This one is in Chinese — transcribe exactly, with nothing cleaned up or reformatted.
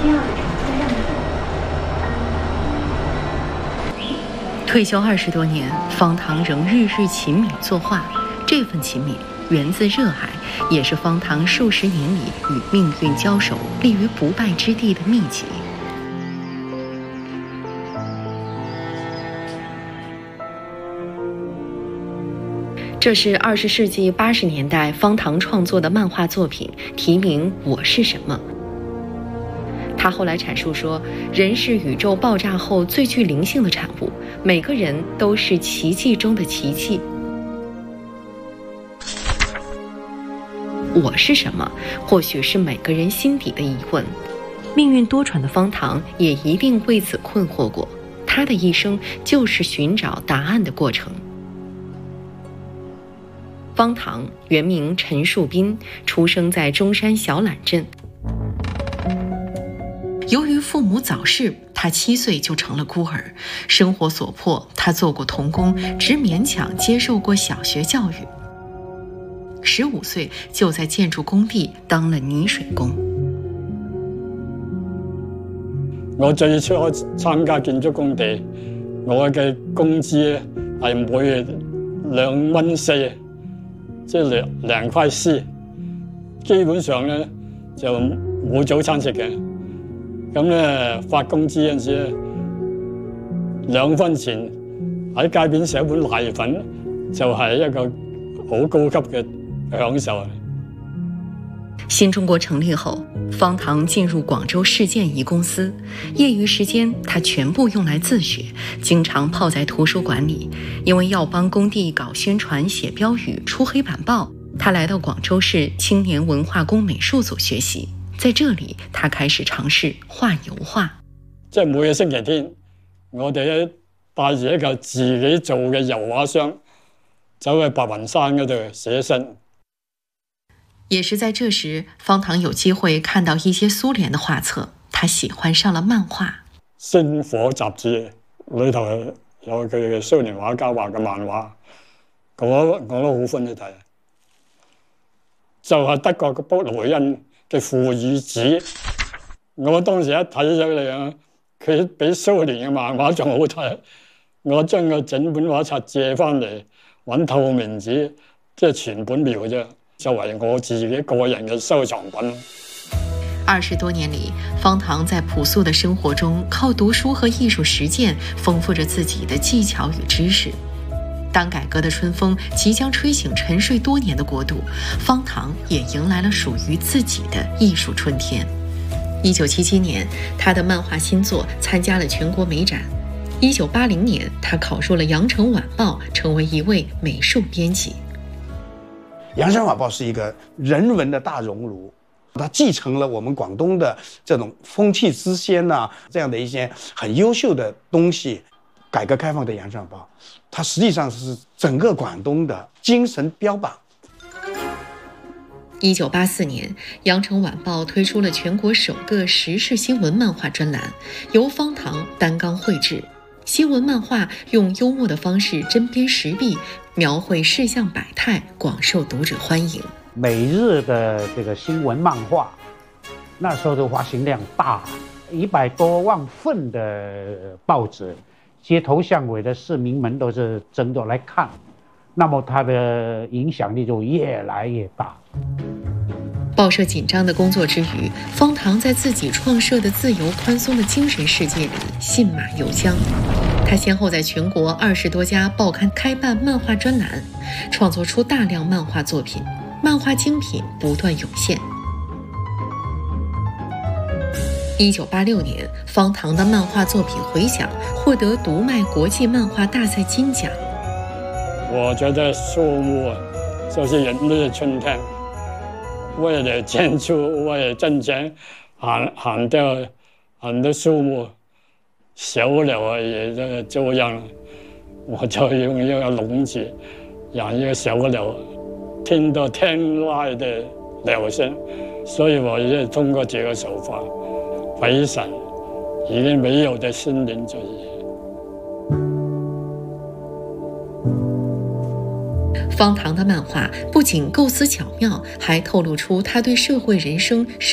需要的成分让步。 退休二十多年，方糖仍日日勤勉作画。这份勤勉源自热爱，也是方糖数十年里与命运交手、立于不败之地的秘籍。这是二十世纪八十年代方糖创作的漫画作品，题名《我是什么》。他后来阐述说，人是宇宙爆炸后最具灵性的产物，每个人都是奇迹中的奇迹。我是什么？或许是每个人心底的疑问。命运多舛的方糖也一定为此困惑过。他的一生就是寻找答案的过程。方糖原名陈树斌，出生在中山小榄镇。由于父母早逝，他七岁就成了孤儿。生活所迫，他做过童工，只勉强接受过小学教育。十五岁就在建筑工地当了泥水工。 我最初參加建築工地，我嘅工資係每月兩蚊四，即係兩兩塊四。基本上咧就冇早餐食嘅。咁咧發工資嗰陣時咧，兩分錢喺街邊食一碗奶粉，就係一個好高級嘅享受。 新中國成立後，方糖進入廣州市建儀公司，業餘時間他全部用來自學，經常泡在圖書館裡。因為要幫工地搞宣傳、寫標語、出黑板報，他來到廣州市青年文化宮美術組學習。在這裡，他開始嘗試畫油畫。 即係每個星期天，我哋咧帶住一嚿自己做嘅油畫箱，走去白雲山嗰度寫生。 也是在這時，方糖有機會看到一些蘇聯的畫冊，他喜歡上了漫畫。 星火雜誌裏頭有佢嘅蘇聯畫家畫嘅漫畫，我我都好歡喜睇。就係德國嘅布魯恩嘅父與子，我當時一睇咗嚟，佢比蘇聯嘅漫畫仲好睇。我將個整本畫冊借翻嚟，揾透明紙，即係全本描啫。作為我自己個人嘅收藏品。 二十多年裡，方糖在樸素的生活中，靠讀書和藝術實踐，豐富着自己的技巧與知識。當改革的春風即將吹醒沉睡多年的國度，方糖也迎來了屬於自己的藝術春天。一九七七年，他的漫畫新作參加了全國美展。一九八零年，他考入了《羊城晚報》，成為一位美術編輯。 《羊城晚報》是一個人文的大熔爐，它繼承了我們廣東的這種風氣之先啊，這樣的一些很優秀的東西。改革開放的《羊城晚報》，它實際上是整個廣東的精神標榜。 一九八四年，《羊城晚報》推出了全國首個時事新聞漫畫專欄，由方糖擔綱繪製。新聞漫畫用幽默的方式針砭時弊，描繪世相百態，廣受讀者歡迎。 每日的這個新聞漫畫，那時候的發行量大，一百多萬份的報紙，街頭巷尾的市民們都是爭着來看，那麼它的影響力就越來越大。 報社緊張的工作之餘，方糖在自己創設的自由寬鬆的精神世界裡信馬由缰。他先後在全國二十多家報刊開辦漫畫專欄，創作出大量漫畫作品，漫畫精品不斷湧現。一九八六年，方糖的漫畫作品回響，獲得讀賣國際漫畫大賽金獎。 我覺得樹木就是人類的春天。為了建築，為了掙錢，砍砍掉很多樹木，小鳥也就這樣，我就用一個籠子養一個小鳥，聽到天籟的鳥聲，所以我也通過這個手法回閃已經沒有的森林主義。 方糖的漫畫不僅構思巧妙，還透露出他對社會人生